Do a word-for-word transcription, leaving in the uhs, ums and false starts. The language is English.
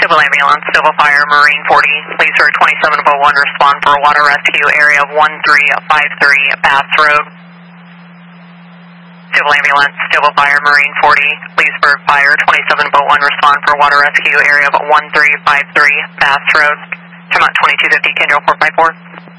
Civil ambulance, civil fire, Marine forty, please for twenty-seven oh one, respond for water rescue, area of one three five three, Bass Road. Civil ambulance, civil fire, Marine forty, Leesburg Fire, twenty-seven oh one, respond for water rescue, area of one three five three, Bass Road. Come out twenty-two fifty, Kendall four five four.